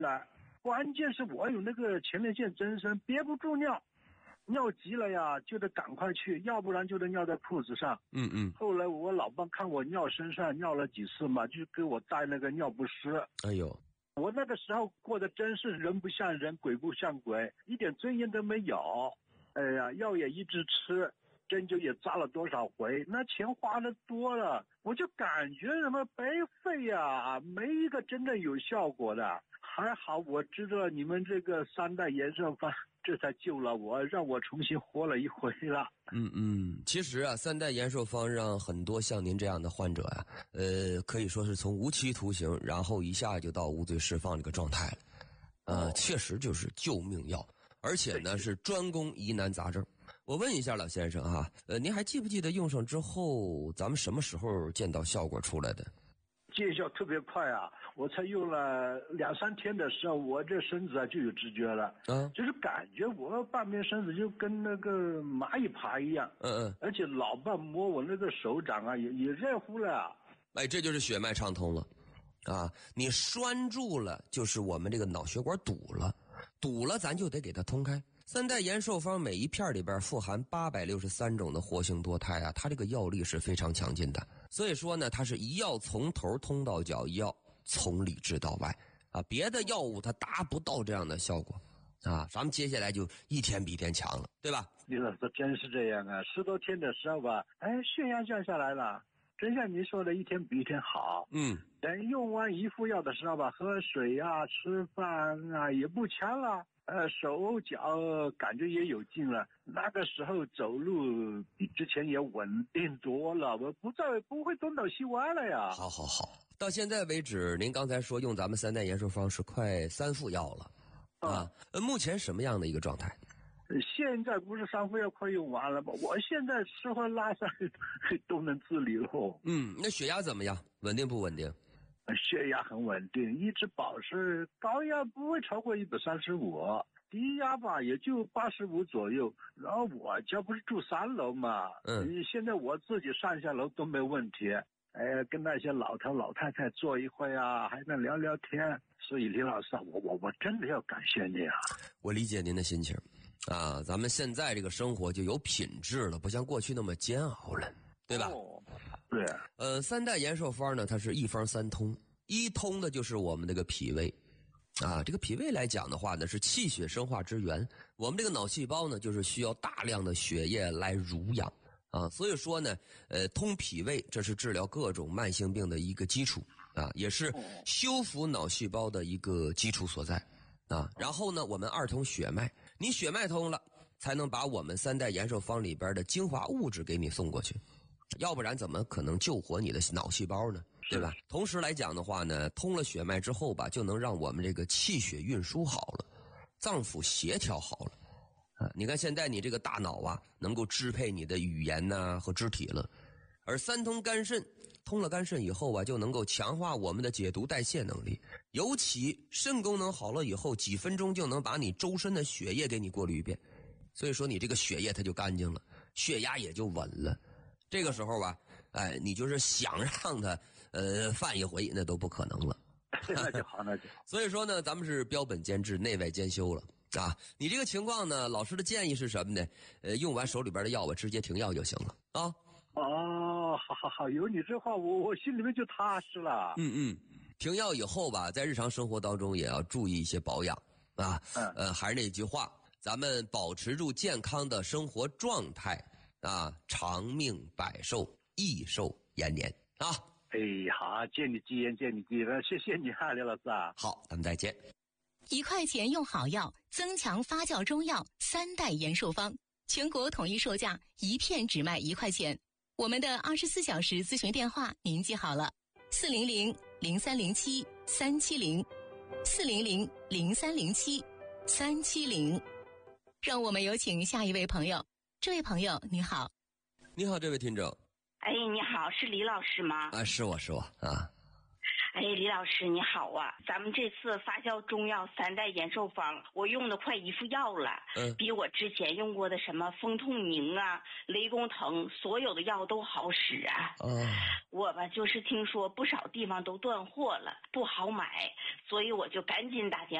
来，关键是我有那个前列腺增生，憋不住尿，尿急了呀，就得赶快去，要不然就得尿在裤子上。后来我老爸看我尿身上尿了几次嘛，就给我带那个尿不湿。 哎呦， 我那个时候过得真是人不像人，鬼不像鬼，一点尊严都没有。哎呀，药也一直吃，针灸也扎了多少回，那钱花的多了，我就感觉什么白费呀，没一个真正有效果的。还好我知道你们这个3代延寿方，这才救了我，让我重新活了一回了。 其实啊，3代延寿方让很多像您这样的患者啊，可以说是从无期徒刑，然后一下就到无罪释放这个状态了。确实就是救命药，而且呢是专攻疑难杂症。我问一下老先生哈，您还记不记得用上之后，咱们什么时候见到效果出来的？ 见效特别快啊！我才用了2-3天的时候，我这身子就有知觉了。就是感觉我半边身子就跟那个蚂蚁爬一样。而且老爸摸我那个手掌啊，也热乎了。 哎，这就是血脉畅通了啊！你拴住了，就是我们这个脑血管堵了，咱就得给它通开。3代延寿方每一片里边富含863种的活性多肽啊，它这个药力是非常强劲的。所以说呢，它是一药从头通到脚，一药从里治到外啊，别的药物它达不到这样的效果啊。咱们接下来就一天比一天强了，对吧？ 李老师真是这样啊，10多天的时候吧，血压降下来了，真像您说的一天比一天好。等用完一副药的时候吧，喝水啊吃饭啊也不呛了，手脚感觉也有劲了，那个时候走路比之前也稳定多了，我不会东倒西歪了呀。 好，到现在为止，您刚才说用咱们3代延寿方是快3副药了目前什么样的一个状态？ 现在不是3副药快用完了吗？我现在吃喝拉撒都能自理了。 那血压怎么样？稳定不稳定？ 血压很稳定，一直保持高压不会超过135，低压吧也就85左右。然后我家不是住3楼嘛，现在我自己上下楼都没问题。跟那些老头老太太坐一会啊，还能聊聊天。所以李老师，我真的要感谢你啊！ 我理解您的心情啊，咱们现在这个生活就有品质了，不像过去那么煎熬了，对吧？ 对。 3代延寿方呢，它是一方3通，一通的就是我们这个脾胃啊，这个脾胃来讲的话呢，是气血生化之源。我们这个脑细胞呢，就是需要大量的血液来濡养啊，所以说呢，通脾胃这是治疗各种慢性病的一个基础啊，也是修复脑细胞的一个基础所在啊。然后呢，我们2通血脉，你血脉通了，才能把我们3代延寿方里边的精华物质给你送过去，要不然怎么可能救活你的脑细胞呢？对吧？同时来讲的话呢，通了血脉之后吧，就能让我们这个气血运输好了，脏腑协调好了。你看现在你这个大脑啊，能够支配你的语言呐和肢体了。而3通肝肾，通了肝肾以后啊，就能够强化我们的解毒代谢能力。尤其肾功能好了以后，几分钟就能把你周身的血液给你过滤一遍。所以说你这个血液它就干净了，血压也就稳了。这个时候吧，你就是想让它犯一回，那都不可能了。 那就好，那就好。 所以说呢，咱们是标本兼治，内外兼修了啊。你这个情况呢，老师的建议是什么呢？用完手里边的药吧，直接停药就行了啊。 好，有你这话，我心里面就踏实了。 停药以后吧，在日常生活当中也要注意一些保养啊。还是那句话，咱们保持住健康的生活状态啊，长命百寿，益寿延年啊。 好，借你吉言，谢谢你啊，刘老师啊。 好，咱们再见。 1块钱用好药，增强发酵中药3代延寿方，全国统一售价1片只卖1块钱。我们的24小时咨询电话您记好了，400-0307-370，400-0307-370。让我们有请下一位朋友。这位朋友你好。 你好，这位听众。 你好，是李老师吗？ 是我啊。 哎，李老师你好啊，咱们这次发酵中药3代延寿方，我用的快1副药了，比我之前用过的什么风痛宁啊、雷公藤所有的药都好使啊。我吧就是听说不少地方都断货了，不好买，所以我就赶紧打电话